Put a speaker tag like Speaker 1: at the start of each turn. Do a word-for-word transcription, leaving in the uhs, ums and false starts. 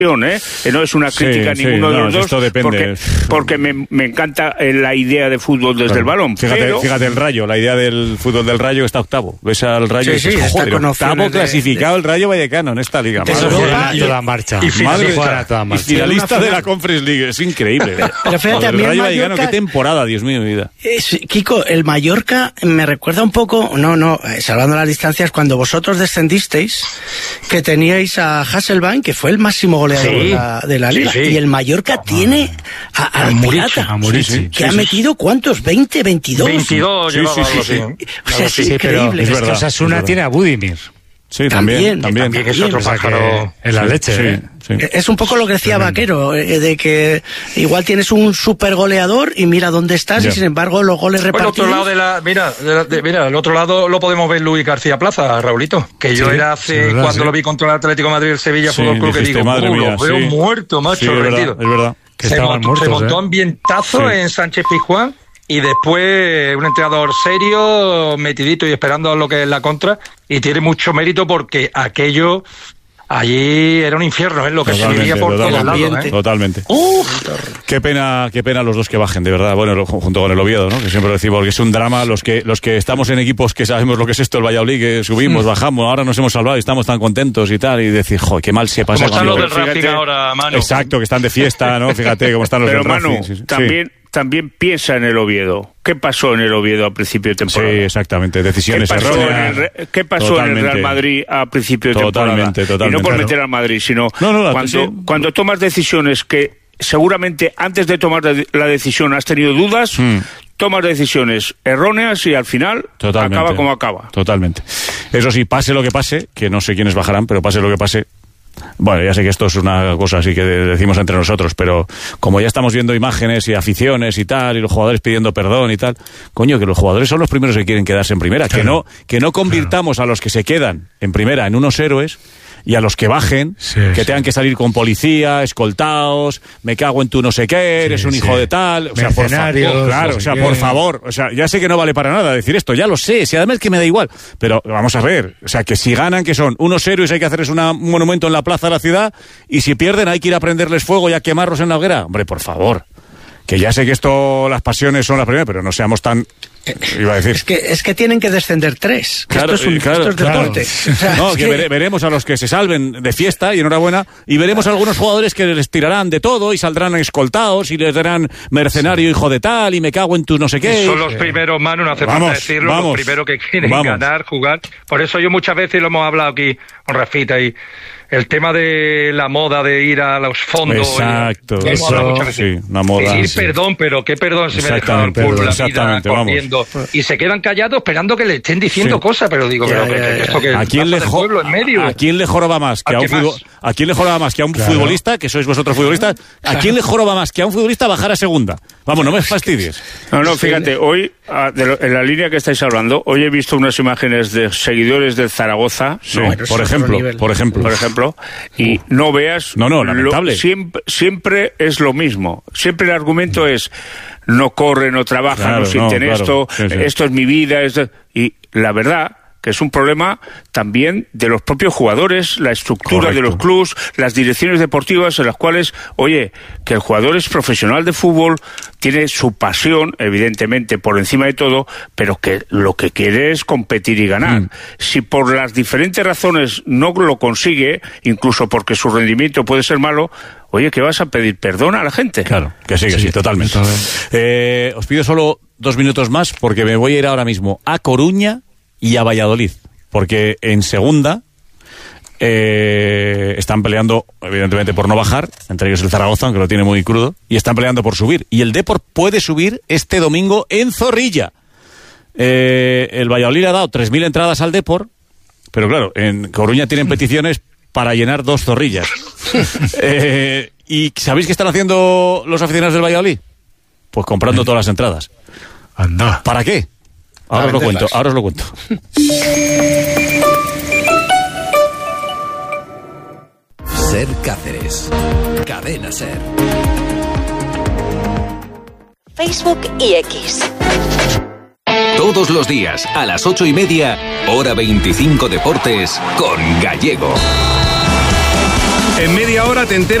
Speaker 1: ¿eh? No es una crítica
Speaker 2: sí,
Speaker 1: a ninguno
Speaker 2: sí,
Speaker 1: de
Speaker 2: no,
Speaker 1: los dos,
Speaker 2: esto depende.
Speaker 1: porque, porque me, me encanta la idea de fútbol desde claro. el balón.
Speaker 2: Fíjate,
Speaker 1: pero...
Speaker 2: fíjate el Rayo, la idea del fútbol del Rayo está octavo. Ves al Rayo
Speaker 3: sí,
Speaker 2: y dices,
Speaker 3: sí,
Speaker 2: joder, octavo
Speaker 3: de,
Speaker 2: clasificado
Speaker 3: de...
Speaker 2: el Rayo Vallecano en esta liga.
Speaker 4: Eso fue a toda marcha.
Speaker 2: Y finalista,
Speaker 4: toda marcha.
Speaker 2: Y finalista de la Conference League, es increíble.
Speaker 3: Pero, pero fíjate,
Speaker 2: el
Speaker 3: a mí
Speaker 2: Rayo
Speaker 3: el
Speaker 2: Vallecano,
Speaker 3: Mallorca...
Speaker 2: qué temporada, Dios mío, mi vida.
Speaker 3: Es, Kiko, el Mallorca me recuerda un poco, no, no, salvando las distancias, cuando vosotros descendisteis, que teníais a Hasselbaink, que fue el máximo goleador sí. de, la, de la liga, sí, sí. y el Mallorca oh, tiene a, a, a Pirata,
Speaker 4: a Murici, sí,
Speaker 3: que
Speaker 4: sí,
Speaker 3: ha
Speaker 4: sí,
Speaker 3: metido ¿cuántos? veinte, veintidós.
Speaker 5: veintidós,
Speaker 2: sí,
Speaker 5: llevaba
Speaker 2: sí,
Speaker 5: algo
Speaker 2: sí,
Speaker 5: así.
Speaker 2: sí.
Speaker 3: O sea, es
Speaker 4: sí,
Speaker 3: increíble.
Speaker 4: Es
Speaker 3: es
Speaker 4: verdad, que Osasuna es tiene a Budimir.
Speaker 2: Sí, también,
Speaker 3: también,
Speaker 2: también.
Speaker 5: también es otro pájaro
Speaker 4: en la
Speaker 2: sí,
Speaker 4: leche.
Speaker 2: Sí,
Speaker 4: ¿eh?
Speaker 2: sí.
Speaker 3: Es un poco lo que decía
Speaker 4: Tremendo.
Speaker 3: Vaquero, de que igual tienes un super goleador y mira dónde estás, yeah. y sin embargo los goles repartidos...
Speaker 5: Bueno, otro lado de la, mira, de la, de, mira, el otro lado lo podemos ver Luis García Plaza, Raulito, que yo sí, era hace, sí, verdad, cuando sí. lo vi contra el Atlético de Madrid, el Sevilla
Speaker 2: sí,
Speaker 5: Fútbol Club, que digo,
Speaker 2: madre
Speaker 5: uh,
Speaker 2: mía,
Speaker 5: lo veo
Speaker 2: sí.
Speaker 5: muerto, macho,
Speaker 2: sí, es
Speaker 5: rendido.
Speaker 2: Verdad, es verdad.
Speaker 4: Que
Speaker 5: se, montó,
Speaker 4: muertos,
Speaker 5: se montó
Speaker 4: ¿eh?
Speaker 5: ambientazo
Speaker 2: sí.
Speaker 5: en Sánchez Pizjuán. Y después un entrenador serio, metidito y esperando lo que es la contra, y tiene mucho mérito porque aquello allí era un infierno, ¿eh? Lo que totalmente, se vivía por todos lados, ¿eh?
Speaker 2: Totalmente. Uh, qué pena, qué pena los dos que bajen, de verdad. Bueno, junto con el Oviedo, ¿no? Que siempre lo decimos, porque es un drama. Los que los que estamos en equipos que sabemos lo que es esto, el Valladolid, que subimos, mm. bajamos, ahora nos hemos salvado y estamos tan contentos y tal, y decir, joder, qué mal se pasa.
Speaker 5: Como están los del Racing ahora, Manu.
Speaker 2: Exacto, que están de fiesta, ¿no? Fíjate cómo están los
Speaker 1: Pero,
Speaker 2: del
Speaker 1: Manu,
Speaker 2: Racing. Sí,
Speaker 1: también...
Speaker 2: Sí.
Speaker 1: También piensa en el Oviedo. ¿Qué pasó en el Oviedo a principio de temporada?
Speaker 2: Sí, exactamente. Decisiones
Speaker 1: ¿Qué pasó,
Speaker 2: erróneas.
Speaker 1: en el, ¿qué pasó en el Real Madrid a principio de
Speaker 2: totalmente,
Speaker 1: temporada?
Speaker 2: Totalmente,
Speaker 1: Y no por
Speaker 2: claro.
Speaker 1: meter al Madrid, sino
Speaker 2: no, no,
Speaker 1: cuando,
Speaker 2: sí.
Speaker 1: cuando tomas decisiones que seguramente antes de tomar la decisión has tenido dudas, mm. tomas decisiones erróneas y al final totalmente. acaba como acaba.
Speaker 2: Totalmente. Eso sí, pase lo que pase, que no sé quiénes bajarán, pero pase lo que pase... Bueno, ya sé que esto es una cosa así que decimos entre nosotros, pero como ya estamos viendo imágenes y aficiones y tal, y los jugadores pidiendo perdón y tal, coño, que los jugadores son los primeros que quieren quedarse en primera, claro. que no que no convirtamos claro. a los que se quedan en primera en unos héroes, y a los que bajen, sí, que sí. tengan que salir con policía, escoltados, me cago en tu no sé qué, eres sí, un hijo sí. de tal, o sea, por favor, claro, o sea, por favor, o sea, ya sé que no vale para nada decir esto, ya lo sé, si además que me da igual, pero vamos a ver, o sea, que si ganan, que son unos héroes, hay que hacerles una, un monumento en la plaza de la ciudad, y si pierden hay que ir a prenderles fuego y a quemarlos en la hoguera, hombre, por favor. Que ya sé que esto, las pasiones son las primeras, pero no seamos tan... Iba a decir.
Speaker 3: Es que, es que tienen que descender tres.
Speaker 2: Claro,
Speaker 3: esto es, un,
Speaker 2: claro,
Speaker 3: esto es deporte.
Speaker 2: Claro. No, que vere, veremos a los que se salven de fiesta, y enhorabuena, y veremos a algunos jugadores que les tirarán de todo y saldrán escoltados y les darán mercenario hijo de tal y me cago en tu no sé qué.
Speaker 5: Son los primeros, Manu, no hace
Speaker 2: vamos,
Speaker 5: falta decirlo,
Speaker 2: vamos,
Speaker 5: los primeros que quieren
Speaker 2: vamos.
Speaker 5: ganar, jugar. Por eso yo muchas veces lo hemos hablado aquí con Rafita y el tema de la moda de ir a los fondos.
Speaker 2: Exacto,
Speaker 5: y,
Speaker 2: eso, sí, una moda.
Speaker 5: Pedir
Speaker 2: sí.
Speaker 5: perdón, pero qué perdón si me he dejado el pueblo la vida corriendo. Y se quedan callados esperando que le estén diciendo sí. cosas, pero digo,
Speaker 3: ya,
Speaker 5: pero
Speaker 3: ya, ya.
Speaker 5: esto que
Speaker 2: ¿A quién, le jo-
Speaker 5: pueblo en medio?
Speaker 2: ¿A quién le joroba más que a, a un futbol- ¿A quién le joroba más que a un claro. futbolista, que sois vosotros futbolistas? ¿A quién le joroba más que a un futbolista bajar a segunda? Vamos, no me fastidies.
Speaker 1: No, no, fíjate, hoy, de lo, en la línea que estáis hablando, hoy he visto unas imágenes de seguidores del Zaragoza,
Speaker 2: sí,
Speaker 1: ¿no?
Speaker 2: por ejemplo, por ejemplo,
Speaker 1: por ejemplo, y no veas,
Speaker 2: no, no, lamentable.
Speaker 1: Lo, siempre, siempre es lo mismo, siempre el argumento es no corre, no trabaja, claro, no sienten no, esto, claro. sí, sí. esto es mi vida, esto... y la verdad que es un problema también de los propios jugadores, la estructura Correcto. de los clubs, las direcciones deportivas en las cuales, oye, que el jugador es profesional de fútbol, tiene su pasión, evidentemente, por encima de todo, pero que lo que quiere es competir y ganar. Mm. Si por las diferentes razones no lo consigue, incluso porque su rendimiento puede ser malo, oye, ¿qué vas a pedir perdón a la gente?
Speaker 2: Claro, que sí, que sí, sí totalmente. Eh, os pido solo dos minutos más porque me voy a ir ahora mismo a Coruña y a Valladolid, porque en segunda eh, están peleando, evidentemente, por no bajar, entre ellos el Zaragoza, aunque lo tiene muy crudo, y están peleando por subir. Y el Depor puede subir este domingo en Zorrilla. Eh, el Valladolid ha dado tres mil entradas al Depor, pero claro, en Coruña tienen peticiones para llenar dos zorrillas. eh, ¿Y sabéis qué están haciendo los aficionados del Valladolid? Pues comprando todas las entradas.
Speaker 4: Anda.
Speaker 2: ¿Para qué? Ahora os lo cuento, ahora os lo cuento.
Speaker 6: Ser Cáceres. Cadena Ser.
Speaker 7: Facebook y X.
Speaker 6: Todos los días a las ocho y media, hora veinticinco Deportes con Gallego.
Speaker 8: En media hora te enteras